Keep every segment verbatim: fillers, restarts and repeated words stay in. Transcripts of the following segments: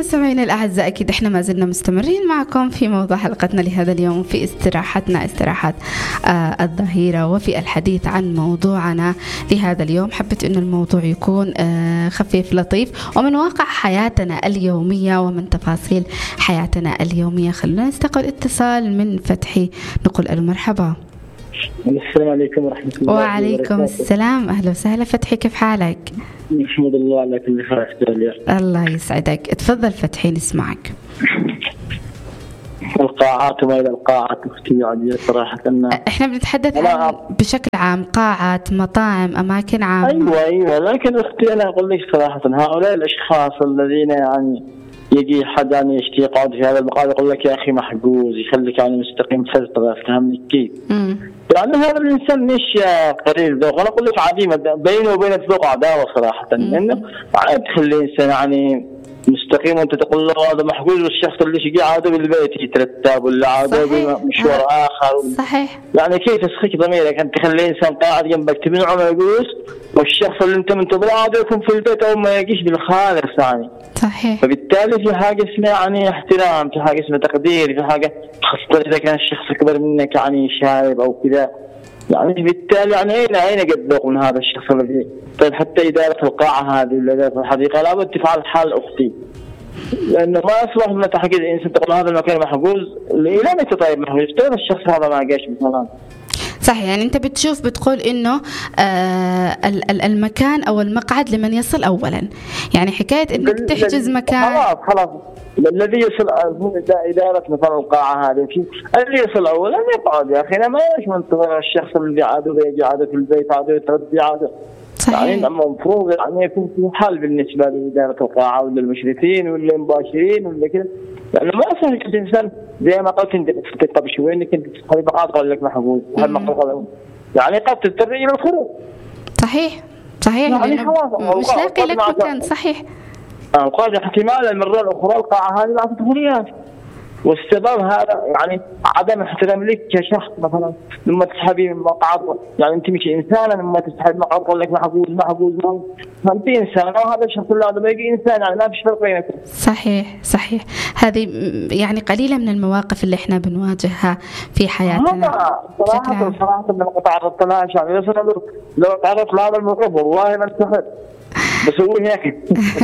مستمعينا الأعزاء، أكيد إحنا ما زلنا مستمرين معكم في موضوع حلقتنا لهذا اليوم في استراحتنا استراحات آه الظهيرة، وفي الحديث عن موضوعنا لهذا اليوم. حبيت إنه الموضوع يكون آه خفيف لطيف ومن واقع حياتنا اليومية ومن تفاصيل حياتنا اليومية. خلونا نستقبل اتصال من فتحي، نقول ألو مرحبا. السلام عليكم ورحمة الله وبركاته. وعليكم السلام، أهلا وسهلا فتحي، كيف حالك؟ الحمد لله على كل خير. الله يسعدك، اتفضل فتحي نسمعك. القاعات وما إلى القاعات أختي يعني صراحة أن إحنا بنتحدث عن بشكل عام قاعات، مطاعم، أماكن عامة. أيوة أيوة لكن أختي أنا أقول لك صراحة هؤلاء الأشخاص الذين يعني يجي حد يعني يشتي يقعد في هذا المقعد يقول لك يا أخي محجوز، يخليك يعني مستقيم فترة، فهمني كيف؟ يعني هذا الإنسان مش قليل ذوق. أنا أقول لك عديمة بينه وبين الذوق عداوة صراحة، لأنه يعني تخلي إنسان يعني مستقيم وأنت تقول له هذا محجوز، والشخص اللي شقي عاده بالبيت يترتب ولا عاده بمشوار آخر. صحيح. يعني كيف تسخيك ضميرك أنت تخلي إنسان قاعد جنبك تمنعه ما يجوز، والشخص اللي أنت منتظره عاده يكون في البيت أو ما يجيش بالخالص يعني. صحيح. فبالتالي في حاجة اسمها يعني احترام، في حاجة اسمها تقدير، في حاجة خاصة إذا كان الشخص أكبر منك يعني شايب أو كذا. يعني بالتالي يعني أين أين قد ذوق من هذا الشخص الذي طيب حتى إدارة القاعة هذه ولا إدارة الحديقة لابد تفعل حال أختي، لأنه ما أصبح من تحقيق الإنسان تقول هذا المكان محجوز إلى متى طيب محجوز؟ طيب الشخص هذا ما جاش مثلا. صحيح. يعني أنت بتشوف بتقول إنه آه المكان أو المقعد لمن يصل أولا، يعني حكاية إنك تحجز مكان خلاص خلاص الذي يصل إدارة مثلا القاعة هذه في اللي يصل أولا يقعد. يا أخي أنا ما إيش منتظر الشخص اللي عاده يجي عاده في البيت عاده يتردي عاده. صحيح. يعني المفروض يعني يكون في حل بالنسبة لإدارة القاعة ولا المشرفين ولا المباشرين ولا كذا، لأنه ما أصلا كنت إنسان زي ما قلت أنت تطب شوي إنك أنت هذه بقعات قال لك محبوب وهالمقطع يعني قد تضطر إلى الخروج. صحيح صحيح. يعني مش لاقي لك مكان. صحيح. وقال احتمال المرة الأخرى القاعة هذه ما تدخليها، والسبب هذا يعني عدم احترام لك كشخص. مثلا لما تسحبي من مقعد يعني انت مش انسان، لما تسحب مقعد يقول لك محجوز محجوز ما انت انسان وهذا الشخص اللي هذا بيجي انسان، يعني ما فيش فرق بينكم. صحيح صحيح. هذه يعني قليله من المواقف اللي احنا بنواجهها في حياتنا. صراحه صراحه لما تعرضت لها يعني لو لو تعرضت لهذا الموقف والله ما انتحرت بسويه هيك.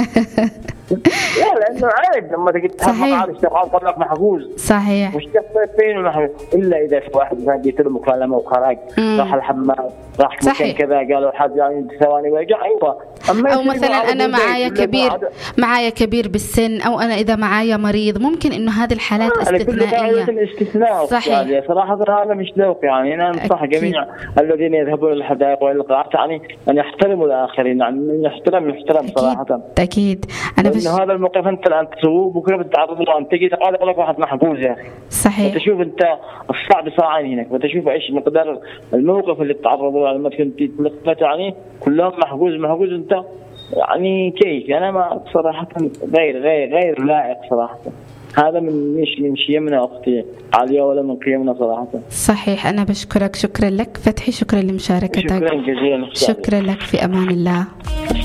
لا لأنه عيب لما تجي تتحمل على الاشتغال يقول لك محجوز. صحيح. مش تخطيط فين المحجوز إلا إذا في واحد كان جيت له مكالمة وخرج راح الحمام راح مكان كذا قالوا حد يعني ثواني ويرجع. أيوة. أو مثلا أنا معايا كبير معايا كبير بالسن، أو أنا إذا معايا مريض، ممكن إنه هذه الحالات آه استثنائية. الاستثناء. صحيح. يعني صراحة هذا مش ذوق. يعني أنا أنصح جميع الذين يذهبون للحدائق والقاعات يعني أن يحترموا الآخرين، يعني يحترم يحترم صراحة. أكيد. أنا بس هذا الموقف أنت الآن تسويه بكرة بتتعرض له، أنت تجي تقعد يقول لك واحد محجوز يا أخي. صحيح. تشوف أنت الصعب صاعين هناك، وتشوف إيش مقدار الموقف اللي تتعرضوا له لما تكون تلقت يعني كلهم محجوز محجوز أنت يعني كيف. أنا ما صراحة غير غير غير لائق صراحة. هذا من مش من شيمنا أختي عالية ولا من قيمنا صراحة. صحيح. أنا بشكرك، شكرا لك فتحي، شكرا لمشاركتك. شكرا جزيلا. شكرا لك، في أمان الله.